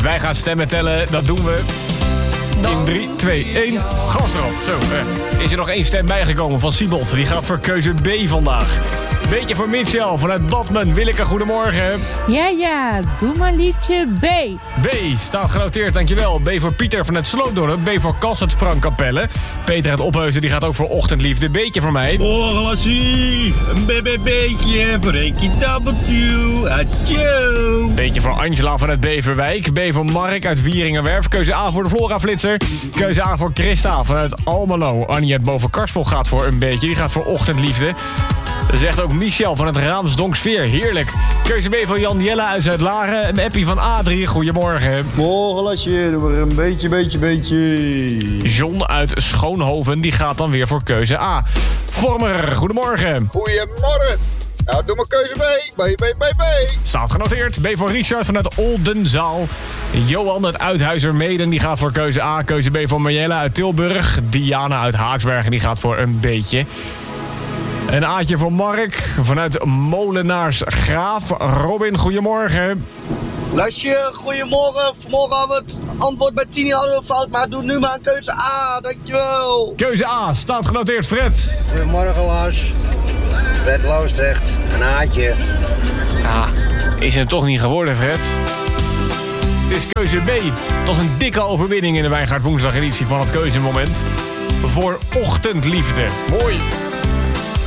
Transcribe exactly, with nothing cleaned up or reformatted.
Wij gaan stemmen tellen, dat doen we in drie, twee, één. Gas erop. Zo, eh, is er nog één stem bijgekomen van Siebold. Die gaat voor keuze B vandaag. Beetje voor Mitchell vanuit Badmen. Willeke, goedemorgen. Ja, ja, doe maar liedje B. B staat genoteerd, dankjewel. B voor Pieter vanuit Slootdorp. B voor Kas uit Sprangkapelle. Peter uit Opheuzen, die gaat ook voor Ochtendliefde. Beetje voor mij. Orlassie, een B B B'tje voor Henkie W. Adjo. Beetje voor Angela vanuit Beverwijk. B voor Mark uit Wieringenwerf. Keuze A voor de Flora-flitser. Keuze A voor Christa vanuit Almelo. Annie uit Boven-Karsvol gaat voor een beetje. Die gaat voor Ochtendliefde. Zegt ook Michel van het Raamsdonksveer. Heerlijk. Keuze B van Jan Jelle uit Zuid-Laren. Een appie van Adrie. Goedemorgen. Morgen, lasje. Doe maar een beetje, beetje, beetje. John uit Schoonhoven. Die gaat dan weer voor keuze A. Vormer. Goedemorgen. Goedemorgen. Nou, doe maar keuze B. B, B, B, B. Staat genoteerd. B voor Richard vanuit Oldenzaal. Johan uit Uithuizermeden. Die gaat voor keuze A. Keuze B voor Marjelle uit Tilburg. Diana uit Haaksbergen. Die gaat voor een beetje. Een A'tje voor Mark vanuit Molenaars Graaf. Robin, goedemorgen. Lasje, goedemorgen. Vanmorgen hadden we het antwoord bij Tini hadden we fout, maar doe nu maar een keuze A, dankjewel. Keuze A, staat genoteerd, Fred. Goedemorgen, Lars. Fred Loosdrecht, een A'tje. Ah, is het toch niet geworden, Fred? Het is keuze B. Het was een dikke overwinning in de Wijngaard Woensdag editie van het keuzemoment. Voor Ochtendliefde. Mooi.